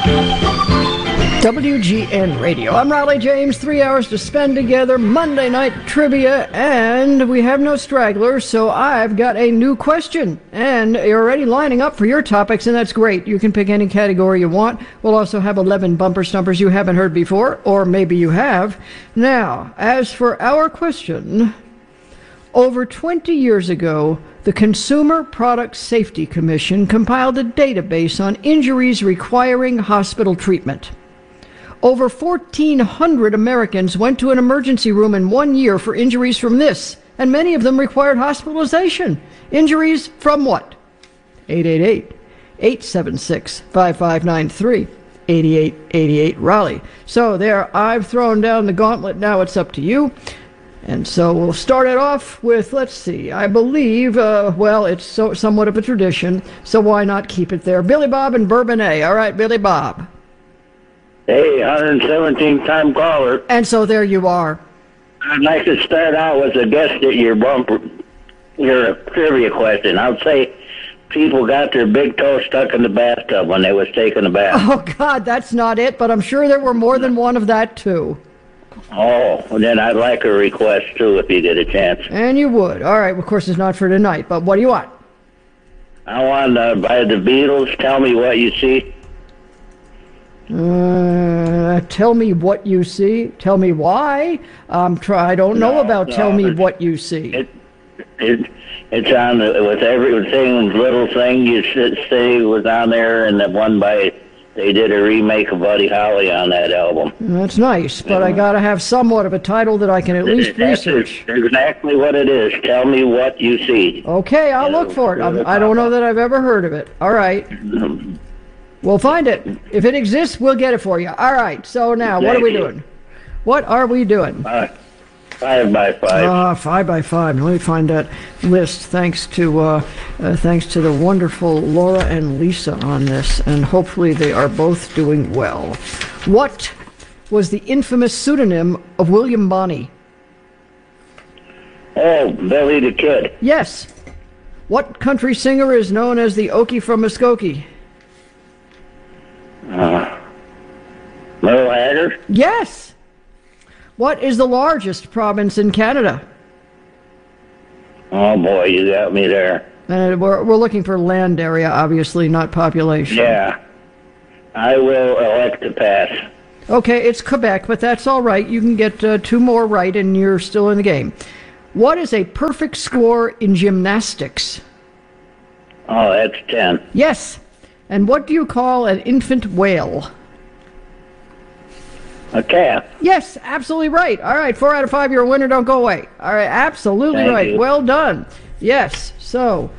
WGN Radio. I'm Raleigh James. 3 hours to spend together. Monday night trivia, and we have no stragglers, so I've got a new question. And you're already lining up for your topics, and that's great. You can pick any category you want. We'll also have 11 bumper stumpers you haven't heard before, or maybe you have. Now, as for our question, over 20 years ago, the Consumer Product Safety Commission compiled a database on injuries requiring hospital treatment. Over 1,400 Americans went to an emergency room in 1 year for injuries from this, and many of them required hospitalization. Injuries from what? 888-876-5593. 8888 Raleigh. So there, I've thrown down the gauntlet. Now it's up to you. And so we'll start it off with, let's see, I believe, well, it's somewhat of a tradition, so why not keep it there? Billy Bob and Bourbonnais. All right, Billy Bob. Hey, 117th-time caller. And so there you are. I'd like to start out with a guess at your trivia question. I'd say people got their big toe stuck in the bathtub when they was taking a bath. Oh, God, that's not it, but I'm sure there were more than one of that, too. Oh, well, then I'd like a request, too, if you get a chance. And you would. All right, of course, it's not for tonight, but what do you want? I want, by the Beatles, Tell Me What You See. Tell me what you see. Tell me why. I don't know about Tell Me What You See. It's on with everything, little thing you say was on there, and the one they did a remake of Buddy Holly on that album. That's nice, but I got to have somewhat of a title that I can at least research. That's exactly what it is. Tell me what you see. Okay, I'll look for it. I don't know that I've ever heard of it. All right. We'll find it. If it exists, we'll get it for you. All right. So now, what are we doing? What are we doing? 5 by 5. 5 by 5. Let me find that list. Thanks to the wonderful Laura and Lisa on this, and hopefully they are both doing well. What was the infamous pseudonym of William Bonney? Oh, Billy the Kid. Yes. What country singer is known as the Okie from Muskogee? Merle Haggard? Yes. What is the largest province in Canada? Oh, boy, you got me there. We're looking for land area, obviously, not population. Yeah. I will elect to pass. Okay, it's Quebec, but that's all right. You can get 2 more right, and you're still in the game. What is a perfect score in gymnastics? Oh, that's 10. Yes. And what do you call an infant whale? A calf. Yes, absolutely right. All right, 4 out of 5, you're a winner. Don't go away. All right, absolutely Thank right. you. Well done. Yes, so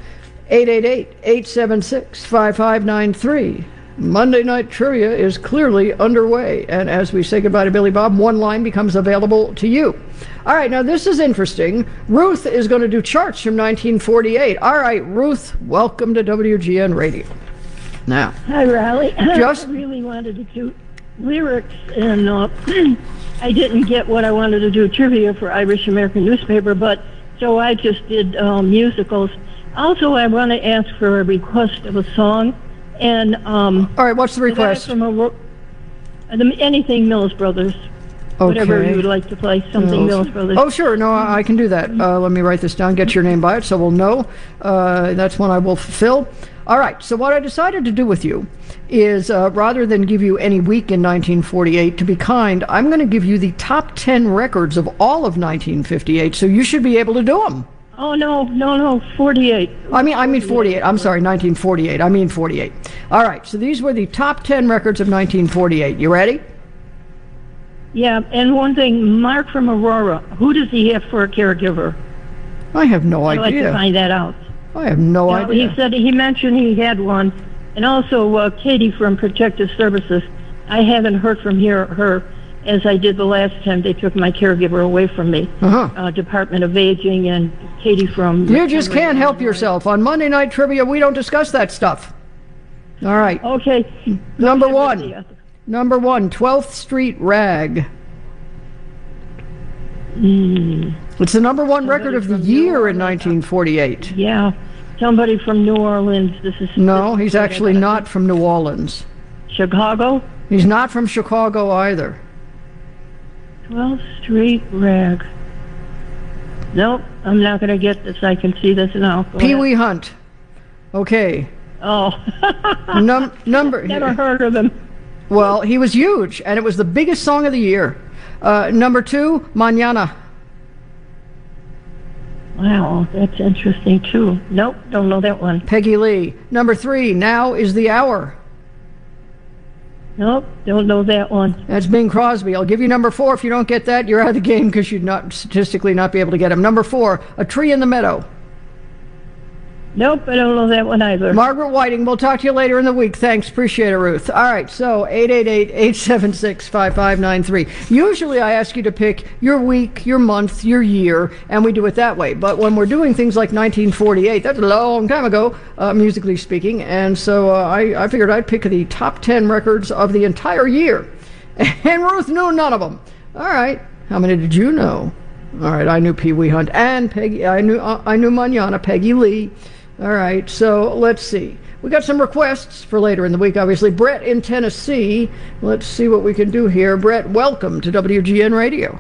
888-876-5593. Monday Night Trivia is clearly underway. And as we say goodbye to Billy Bob, one line becomes available to you. All right, now this is interesting. Ruth is going to do charts from 1948. All right, Ruth, welcome to WGN Radio. Now, hi, Raleigh. I really wanted to do lyrics, and I didn't get what I wanted to do, trivia for Irish American newspaper, but so I just did musicals. Also, I want to ask for a request of a song. And all right, what's the request? Anything Mills Brothers. Okay. Whatever you would like to play, something Mills Brothers. Oh, sure. No, I can do that. Let me write this down, get your name by it, so we'll know. That's one I will fulfill. All right, so what I decided to do with you is, rather than give you any week in 1948, to be kind, I'm going to give you the top 10 records of all of 1958, so you should be able to do them. Oh, no, 48. I mean 48. I'm sorry, 1948. I mean 48. All right, so these were the top 10 records of 1948. You ready? Yeah, and one thing, Mark from Aurora, who does he have for a caregiver? I have no idea. I'd like to find that out. I have no idea. He mentioned he had one, and also Katie from Protective Services. I haven't heard from her as I did the last time they took my caregiver away from me. Department of Aging and Katie from... You just can't help yourself. On Monday Night Trivia, we don't discuss that stuff. All right. Okay. Number one, 12th Street Rag. It's the number one record of the year in 1948. Yeah. Somebody from New Orleans. No, he's actually not from New Orleans. Chicago? He's not from Chicago either. 12th Street Rag. Nope, I'm not going to get this. I can see this now. Pee Wee Hunt. Okay. Oh. Number. Never heard of him. Well, he was huge, and it was the biggest song of the year. Number 2, Mañana. Wow, that's interesting, too. Nope, don't know that one. Peggy Lee. Number 3, Now is the Hour. Nope, don't know that one. That's Bing Crosby. I'll give you number 4. If you don't get that, you're out of the game because you'd not statistically not be able to get him. Number 4, A Tree in the Meadow. Nope, I don't know that one either. Margaret Whiting, we'll talk to you later in the week. Thanks, appreciate it, Ruth. All right, so 888-876-5593. Usually I ask you to pick your week, your month, your year, and we do it that way. But when we're doing things like 1948, that's a long time ago, musically speaking, and so I figured I'd pick the top 10 records of the entire year. And Ruth knew none of them. All right, how many did you know? All right, I knew Pee Wee Hunt and Peggy. I knew Mañana, Peggy Lee. All right, so let's see. We got some requests for later in the week, obviously. Brett in Tennessee. Let's see what we can do here. Brett, welcome to WGN Radio.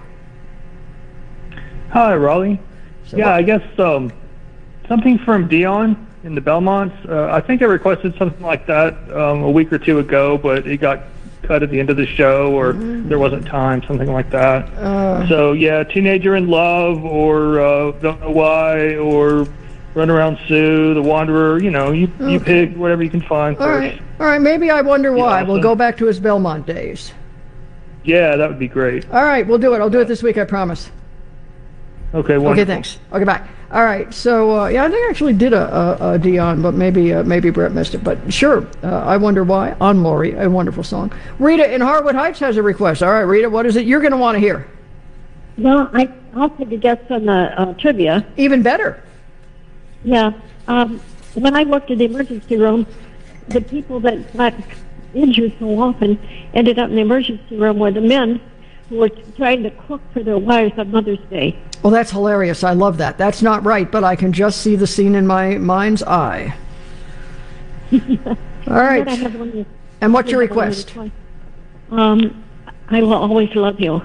Hi, Raleigh. I guess something from Dion in the Belmonts. I think I requested something like that a week or two ago, but it got cut at the end of the show, or there wasn't time, something like that. So, yeah, Teenager in Love, or Don't Know Why, or Run Around Sue, The Wanderer, you pick whatever you can find first. All right, maybe I Wonder Why. Awesome. We'll go back to his Belmont days. Yeah, that would be great. All right, we'll do it. I'll do it this week, I promise. Okay, wonderful. Okay, thanks. Okay, bye. All right, so, I think I actually did a Dion, but maybe Brett missed it. But sure, I Wonder Why, on Maury, a wonderful song. Rita in Harwood Heights has a request. All right, Rita, what is it you're going to want to hear? Well, I'll take a guess on the trivia. Even better. Yeah. When I worked in the emergency room, the people that got injured so often ended up in the emergency room were the men who were trying to cook for their wives on Mother's Day. Well, that's hilarious. I love that. That's not right, but I can just see the scene in my mind's eye. All right. And what's your request? I Will Always Love You.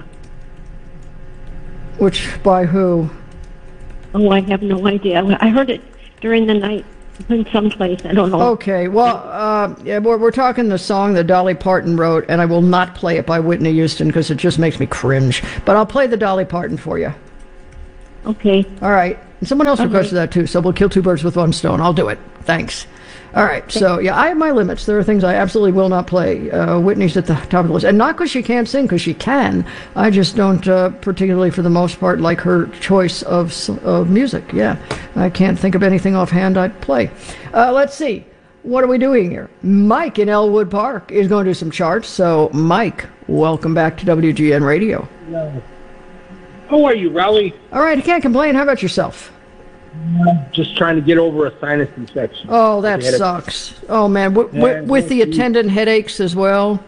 Which, by who? Oh, I have no idea. I heard it during the night in someplace. I don't know. Okay, well, yeah, we're talking the song that Dolly Parton wrote, and I will not play it by Whitney Houston because it just makes me cringe. But I'll play the Dolly Parton for you. Okay. All right. And someone else requested that too, so we'll kill two birds with one stone. I'll do it. Thanks. All right. So, yeah, I have my limits. There are things I absolutely will not play. Whitney's at the top of the list. And not because she can't sing, because she can. I just don't, particularly for the most part, like her choice of music. Yeah. I can't think of anything offhand I'd play. Let's see. What are we doing here? Mike in Elwood Park is going to do some charts. So, Mike, welcome back to WGN Radio. Hello. How are you, Raleigh? All right. I can't complain. How about yourself? I'm just trying to get over a sinus infection. Oh, that sucks. Oh, man. With the attendant headaches as well?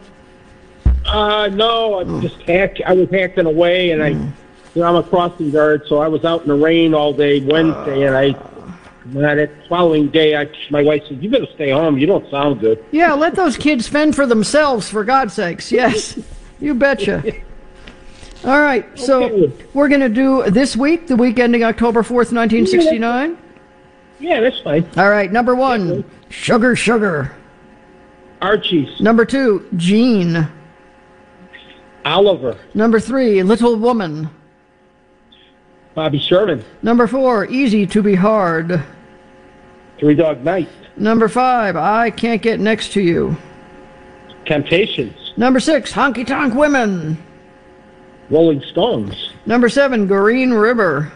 No, I was hacking away, and I'm a crossing guard, so I was out in the rain all day Wednesday, and that following day, my wife said, "You better stay home. You don't sound good." Yeah, let those kids fend for themselves, for God's sakes. Yes, you betcha. All right, so we're going to do this week, the week ending October 4th, 1969. Yeah, that's fine. All right, number 1, Sugar Sugar. Archie's. Number 2, Gene. Oliver. Number 3, Little Woman. Bobby Sherman. Number 4, Easy to Be Hard. Three Dog Night. Number 5, I Can't Get Next to You. Temptations. Number 6, Honky Tonk Women. Rolling Stones. Number 7, Green River.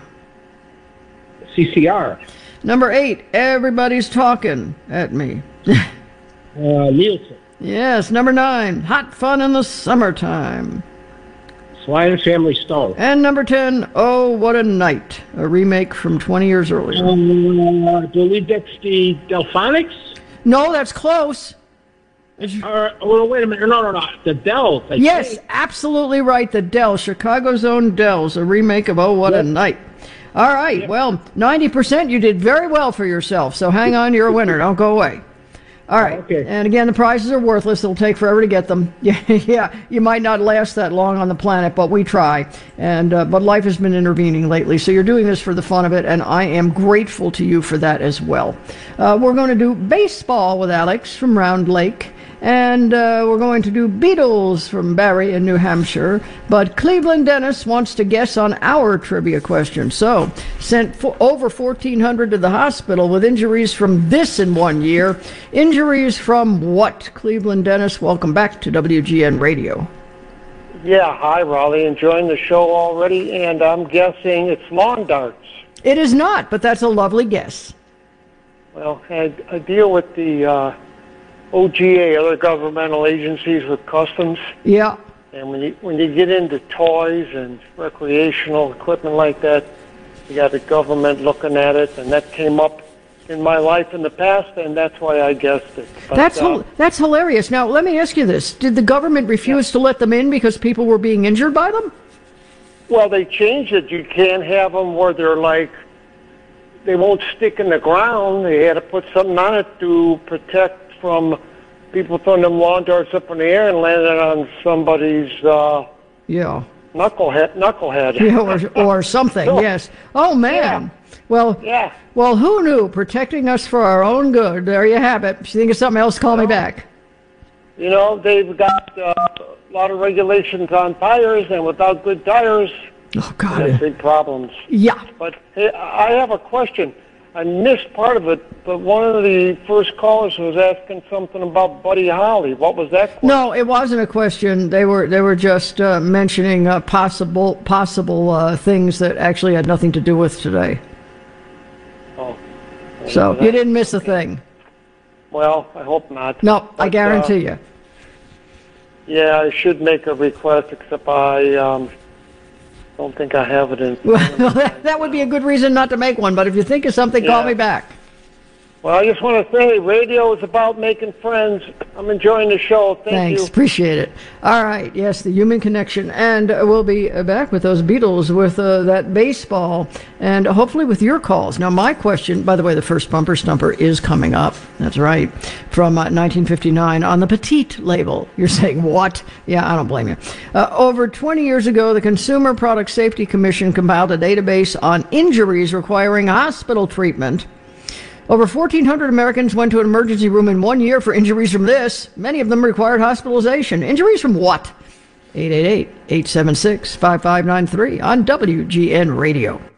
CCR. Number 8, Everybody's Talking at Me. Nielsen. Yes. Number 9, Hot Fun in the Summertime. Sly and Family Stone. And number 10, Oh, What a Night, a remake from 20 years earlier. Dolly Dexty Delphonics? No, that's close. Well, wait a minute. No. The Dells. Yes, absolutely right. The Dells, Chicago's own Dells, a remake of Oh, What a Night. All right. Well, 90%, you did very well for yourself. So hang on, you're a winner. Don't go away. All right. Okay. And again, the prizes are worthless. It'll take forever to get them. Yeah. You might not last that long on the planet, but we try. And but life has been intervening lately, so you're doing this for the fun of it, and I am grateful to you for that as well. We're going to do baseball with Alex from Round Lake. And we're going to do Beatles from Barry in New Hampshire. But Cleveland Dennis wants to guess on our trivia question. So, sent over 1,400 to the hospital with injuries from this in 1 year. Injuries from what? Cleveland Dennis, welcome back to WGN Radio. Yeah, hi, Raleigh. Enjoying the show already, and I'm guessing it's lawn darts. It is not, but that's a lovely guess. Well, I deal with the OGA, other governmental agencies with customs. Yeah. And when you get into toys and recreational equipment like that, you got the government looking at it, and that came up in my life in the past, and that's why I guessed it. But, that's hilarious. Now, let me ask you this. Did the government refuse to let them in because people were being injured by them? Well, they changed it. You can't have them where they're like, they won't stick in the ground. They had to put something on it to protect from people throwing them lawn darts up in the air and landing on somebody's knucklehead. Yeah, or something. So, yes. Oh man. Yeah. Well, who knew? Protecting us for our own good. There you have it. If you think of something else, call me back. You know, they've got a lot of regulations on tires, and without good tires, oh God, there's big problems. Yeah. But hey, I have a question. I missed part of it, but one of the first callers was asking something about Buddy Holly. What was that question? No, it wasn't a question. They were just mentioning possible things that actually had nothing to do with today. Oh. So you didn't miss a thing. Well, I hope not. No, I guarantee you. Yeah, I should make a request, except I don't think I have it in. Well, that would be a good reason not to make one, but if you think of something, call me back. Well, I just want to say radio is about making friends. I'm enjoying the show. Thanks. You. Appreciate it. All right. Yes, the human connection. And we'll be back with those Beatles with that baseball and hopefully with your calls. Now, my question, by the way, the first bumper stumper is coming up. That's right. From 1959 on the Petite label. You're saying, what? Yeah, I don't blame you. Over 20 years ago, the Consumer Product Safety Commission compiled a database on injuries requiring hospital treatment. Over 1,400 Americans went to an emergency room in 1 year for injuries from this. Many of them required hospitalization. Injuries from what? 888-876-5593 on WGN Radio.